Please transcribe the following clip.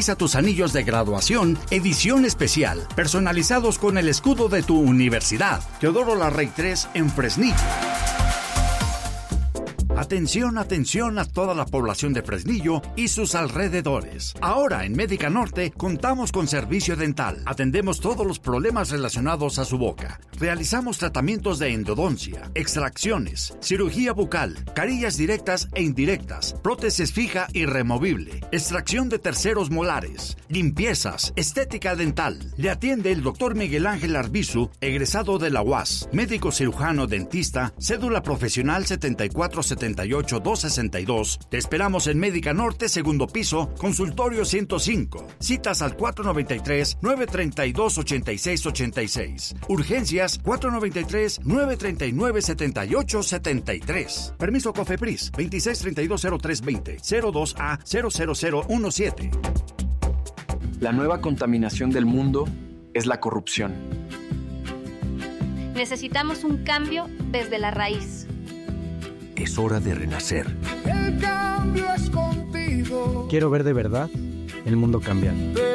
Personaliza tus anillos de graduación, edición especial, personalizados con el escudo de tu universidad. Teodoro Larrey 3 en Fresnillo. Atención, atención a toda la población de Fresnillo y sus alrededores. Ahora en Médica Norte contamos con servicio dental. Atendemos todos los problemas relacionados a su boca. Realizamos tratamientos de endodoncia, extracciones, cirugía bucal, carillas directas e indirectas, prótesis fija y removible, extracción de terceros molares, limpiezas, estética dental. Le atiende el Dr. Miguel Ángel Arbizu, egresado de la UAS, médico cirujano dentista, cédula profesional 7478-262. Te esperamos en Médica Norte, segundo piso, consultorio 105. Citas al 493-932-8686. Urgencias 493-939-7873. Permiso COFEPRIS 26320320 02A 00017. La nueva contaminación del mundo es la corrupción. Necesitamos un cambio desde la raíz. Es hora de renacer. El cambio es contigo. Quiero ver de verdad el mundo cambiar.